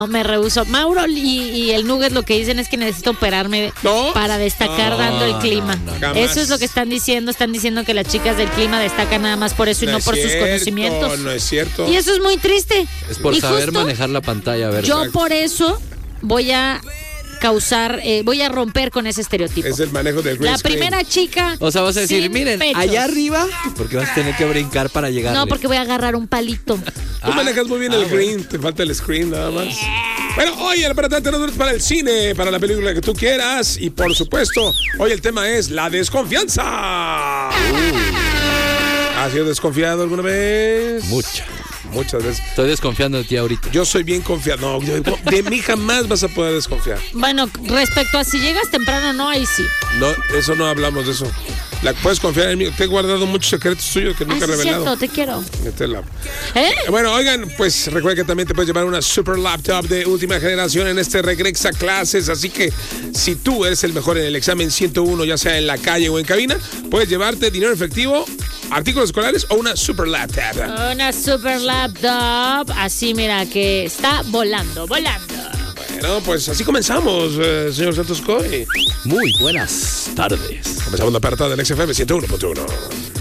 me rehúso. Mauro y el Nugget lo que dicen es que necesito operarme para destacar dando el clima. Eso es lo que están diciendo. Están diciendo que las chicas del clima destacan nada más por eso y no por sus conocimientos. No es cierto. Y eso es muy triste. Es por saber manejar la pantalla, ¿verdad? Yo por eso voy a voy a romper con ese estereotipo. Es el manejo del green screen. La primera chica. O sea, vas a decir, miren, pechos. allá arriba, porque vas a tener que brincar para llegar. No, porque voy a agarrar un palito. Tú manejas muy bien el green, te falta el screen nada más. Bueno, hoy el aparato tenedor es para el cine, para la película que tú quieras. Y por supuesto, hoy el tema es la desconfianza. ¿Has sido desconfiado alguna vez? Muchas veces. Estoy desconfiando de ti ahorita. Yo soy bien confiado. No, de mí jamás vas a poder desconfiar. Bueno, respecto a si llegas temprano, no, ahí sí. No, eso no hablamos de eso. Puedes confiar en mí. Te he guardado muchos secretos tuyos que nunca he revelado. Es cierto, te quiero. Bueno, oigan, pues recuerda que también te puedes llevar una super laptop de última generación en este Regresa Clases. Así que si tú eres el mejor en el examen 101, ya sea en la calle o en cabina, puedes llevarte dinero efectivo, artículos escolares o una super laptop. Una super laptop. Así, mira, que está volando. Bueno, pues así comenzamos, señor Santos Coy. Muy buenas tardes. Comenzamos la apartada del XFM 101.1.